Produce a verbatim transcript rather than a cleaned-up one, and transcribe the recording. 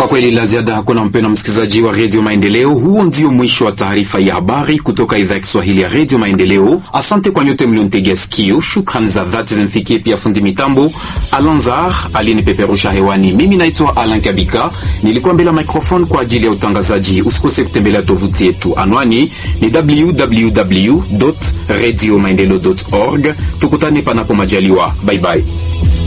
kweli la ziada hakuna, mpendwa msikilizaji wa Radio Maendeleo. Huo ndio mwisho wa taarifa ya habari kutoka idhaa ya Kiswahili ya Radio Maendeleo. Asante kwa nyote mliontegea sikio. Shukrani za dhati zimfikie pia fundi mitambo Alanzar alinipeperusha hewani. Mimi naitwa Alan Kabika, nilikuwa mbele ya microphone kwa ajili ya utangazaji. Usikose kutembelea tovuti yetu, anwani ni w w w dot radio maendeleo dot org. Tukutane panapo majaliwa. Bye bye.